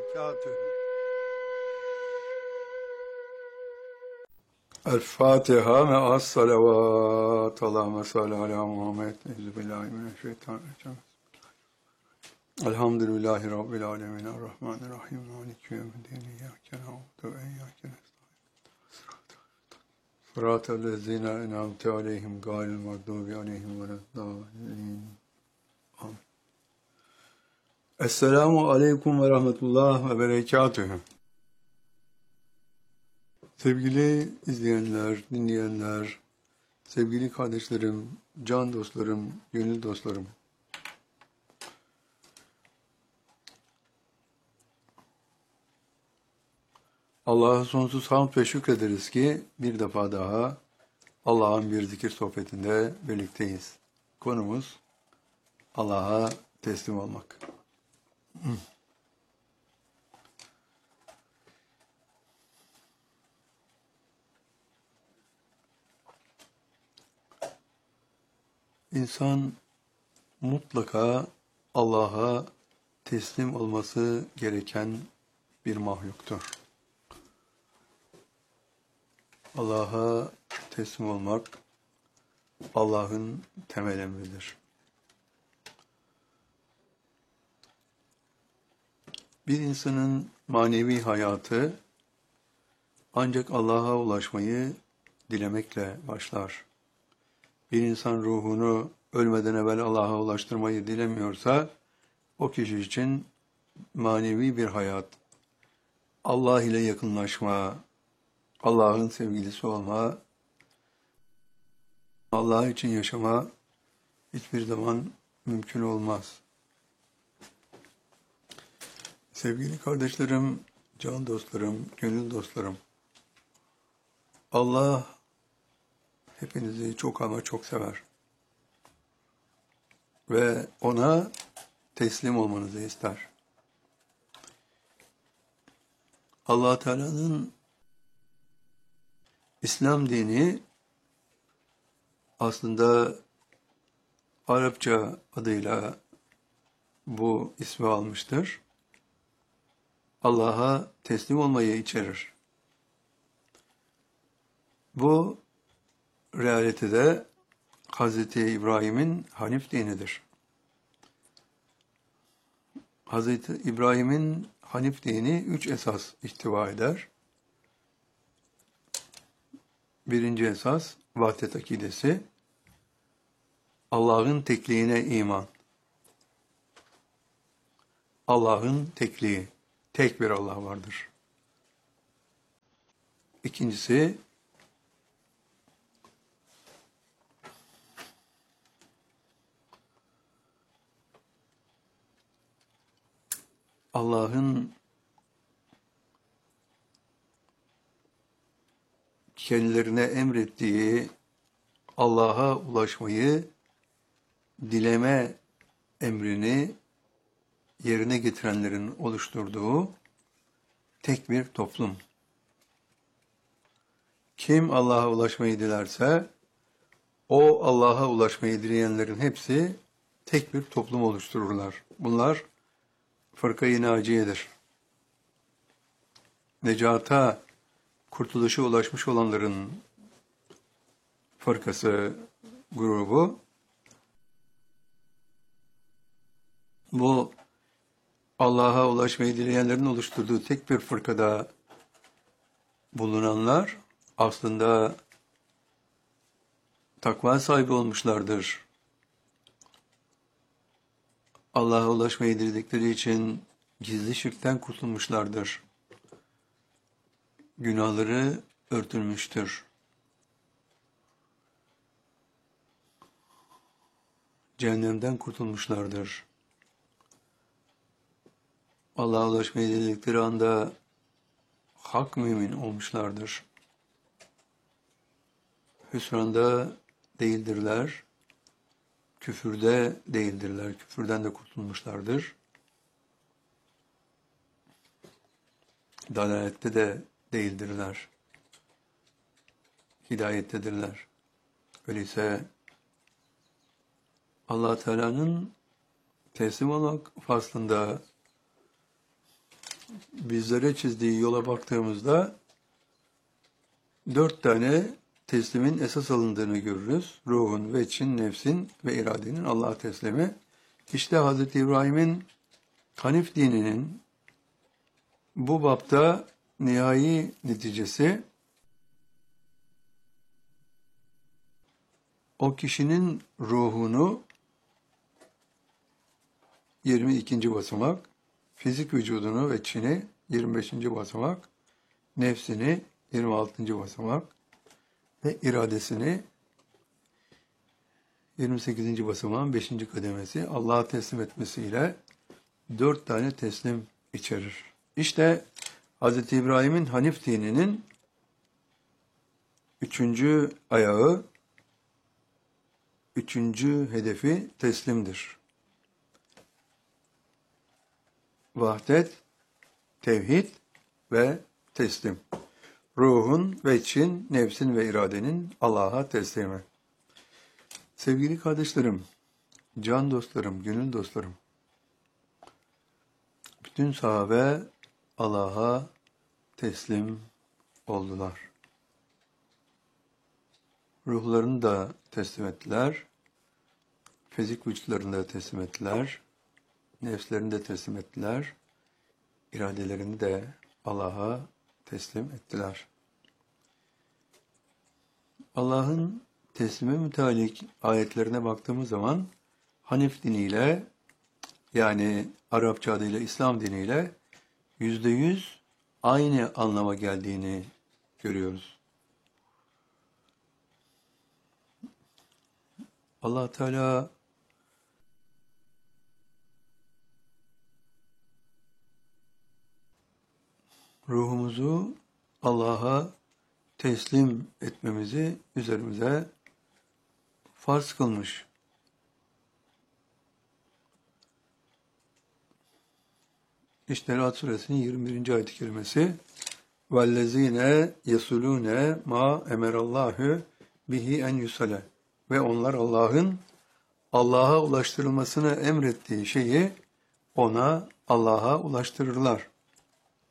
وبركاته. الفاتحة مع الصلوات. اللهم صل على محمد. أعوذ بالله من الشيطان الرجيم. الحمد لله رب العالمين الرحمن الرحيم مالك يوم الدين إياك نعبد وإياك نستعين صراط الذين أنعمت عليهم غير المغضوب عليهم ولا الضالين. آمين. Esselamu Aleyküm ve Rahmetullah ve Berekatühü. Sevgili izleyenler, dinleyenler, sevgili kardeşlerim, can dostlarım, gönül dostlarım. Allah'a sonsuz hamd ve şükrederiz ki bir defa daha Allah'ın bir zikir sohbetinde birlikteyiz. Konumuz Allah'a teslim olmak. İnsan mutlaka Allah'a teslim olması gereken bir mahluktur. Allah'a teslim olmak Allah'ın temel emridir. Bir insanın manevi hayatı ancak Allah'a ulaşmayı dilemekle başlar. Bir insan ruhunu ölmeden evvel Allah'a ulaştırmayı dilemiyorsa, o kişi için manevi bir hayat, Allah ile yakınlaşma, Allah'ın sevgilisi olma, Allah için yaşama hiçbir zaman mümkün olmaz. Sevgili kardeşlerim, can dostlarım, gönül dostlarım, Allah hepinizi çok ama çok sever. Ve ona teslim olmanızı ister. Allah Teala'nın İslam dini aslında Arapça adıyla bu ismi almıştır. Allah'a teslim olmayı içerir. Bu realitede Hz. İbrahim'in Hanif dinidir. Hz. İbrahim'in Hanif dini 3 esas ihtiva eder. Birinci esas vahdet akidesi, Allah'ın tekliğine iman. Allah'ın tekliği, tek bir Allah vardır. İkincisi, Allah'ın kendilerine emrettiği Allah'a ulaşmayı dileme emrini yerine getirenlerin oluşturduğu tek bir toplum. Kim Allah'a ulaşmayı dilerse, o Allah'a ulaşmayı dileyenlerin hepsi tek bir toplum oluştururlar. Bunlar Fırka-i Naciye'dir. Necata, kurtuluşa ulaşmış olanların fırkası, grubu. Bu Allah'a ulaşmayı dileyenlerin oluşturduğu tek bir fırkada bulunanlar aslında takva sahibi olmuşlardır. Allah'a ulaşmayı diledikleri için gizli şirkten kurtulmuşlardır. Günahları örtülmüştür. Cehennemden kurtulmuşlardır. Allah'a ulaşmayı diledikleri anda hak mümin olmuşlardır. Hüsranda değildirler, küfürde değildirler, küfürden de kurtulmuşlardır. Dalalette de değildirler, hidayettedirler. Öyleyse Allah Teala'nın teslim olmak faslında bizlere çizdiği yola baktığımızda 4 tane teslimin esas alındığını görürüz. Ruhun, veçin, nefsin ve iradenin Allah'a teslimi. İşte Hz. İbrahim'in Hanif dininin bu bapta nihai neticesi o kişinin ruhunu 22. basamak, fizik vücudunu ve çini 25. basamak, nefsini 26. basamak ve iradesini 28. basamağın 5. kademesi Allah'a teslim etmesiyle 4 tane teslim içerir. İşte Hz. İbrahim'in Hanif dininin 3. ayağı, 3. hedefi teslimdir. Vahdet, tevhid ve teslim. Ruhun, veçin, nefsin ve iradenin Allah'a teslimi. Sevgili kardeşlerim, can dostlarım, gönül dostlarım, bütün sahabe Allah'a teslim oldular. Ruhlarını da teslim ettiler, fizik vücutlarını da teslim ettiler, nefslerini de teslim ettiler, iradelerini de Allah'a teslim ettiler. Allah'ın teslime mütalik ayetlerine baktığımız zaman Hanif diniyle, yani Arapça adıyla İslam diniyle %100 aynı anlama geldiğini görüyoruz. Allah Teala ruhumuzu Allah'a teslim etmemizi üzerimize farz kılmış. İşte Ra'd suresinin 21. ayet-i kerimesi وَالَّذ۪ينَ يَسُلُونَ مَا اَمَرَ اللّٰهُ bihi en yusale. Ve onlar Allah'a ulaştırılmasını emrettiği şeyi Allah'a ulaştırırlar.